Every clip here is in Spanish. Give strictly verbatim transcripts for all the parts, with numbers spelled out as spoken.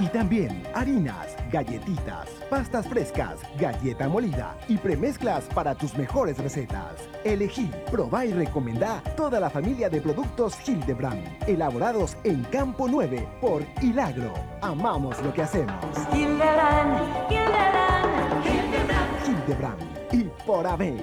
Y también harinas, galletitas, pastas frescas, galleta molida y premezclas para tus mejores recetas. Elegí, probá y recomendá toda la familia de productos Hildebrand, elaborados en Campo nueve por Hilagro. Amamos lo que hacemos. Hildebrand, Hildebrand, Hildebrand. Hildebrand y por Ave.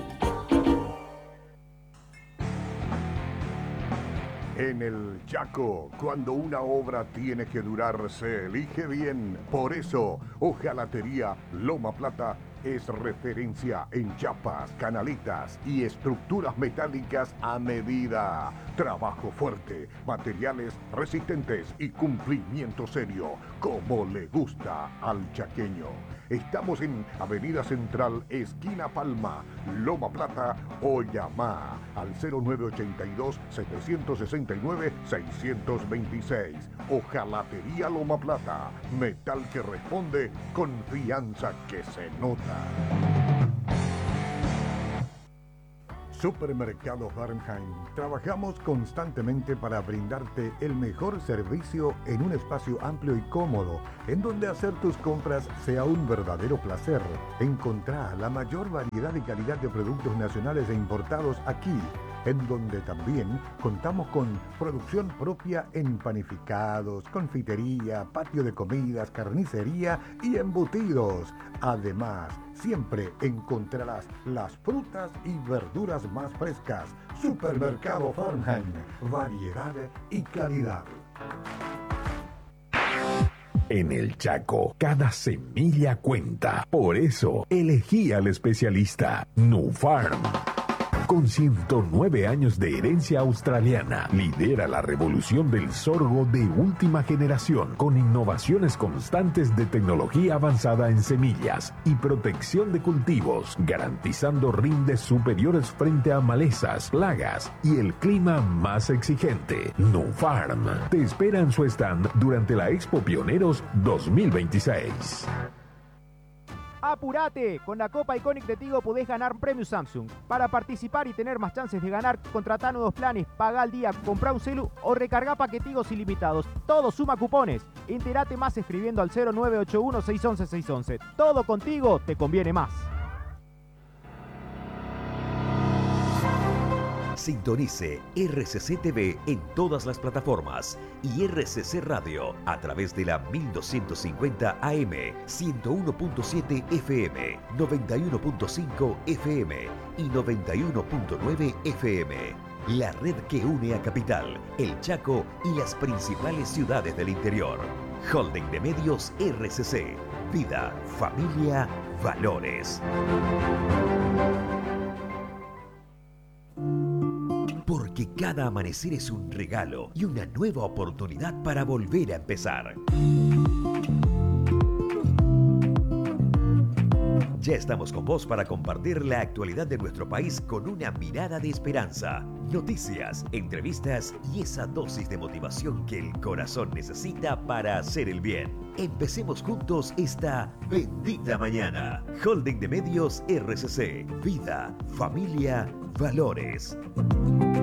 En el Chaco, cuando una obra tiene que durar, se elige bien. Por eso, Hojalatería Loma Plata es referencia en chapas, canaletas y estructuras metálicas a medida. Trabajo fuerte, materiales resistentes y cumplimiento serio, como le gusta al chaqueño. Estamos en Avenida Central, esquina Palma, Loma Plata, o llama al cero nueve ocho dos, siete seis nueve, seis dos seis. Hojalatería Loma Plata, metal que responde, confianza que se nota. Supermercado Farmheim. Trabajamos constantemente para brindarte el mejor servicio en un espacio amplio y cómodo, en donde hacer tus compras sea un verdadero placer. Encontrá la mayor variedad y calidad de productos nacionales e importados aquí, en donde también contamos con producción propia en panificados, confitería, patio de comidas, carnicería y embutidos. Además, siempre encontrarás las frutas y verduras más frescas. Supermercado Farmheim, variedad y calidad. En el Chaco, cada semilla cuenta. Por eso, elegí al especialista Nufarm. Con ciento nueve años de herencia australiana, lidera la revolución del sorgo de última generación, con innovaciones constantes de tecnología avanzada en semillas y protección de cultivos, garantizando rindes superiores frente a malezas, plagas y el clima más exigente. Nufarm te espera en su stand durante la Expo Pioneros dos mil veintiséis. ¡Apurate! Con la Copa Iconic de Tigo podés ganar un premio Samsung. Para participar y tener más chances de ganar, contratá nuevos planes, pagá al día, comprá un celu o recargá paquetigos ilimitados. Todo suma cupones. Entérate más escribiendo al cero nueve ocho uno, seis uno uno, seis uno uno. Todo contigo te conviene más. Sintonice R C C T V en todas las plataformas y R C C Radio a través de la mil doscientos cincuenta A M, ciento uno punto siete F M, noventa y uno punto cinco F M y noventa y uno punto nueve F M. La red que une a Capital, El Chaco y las principales ciudades del interior. Holding de Medios R C C. Vida, familia, valores. Porque cada amanecer es un regalo y una nueva oportunidad para volver a empezar. Ya estamos con vos para compartir la actualidad de nuestro país con una mirada de esperanza, noticias, entrevistas y esa dosis de motivación que el corazón necesita para hacer el bien. Empecemos juntos esta bendita mañana. Holding de Medios R C C. Vida, familia, valores.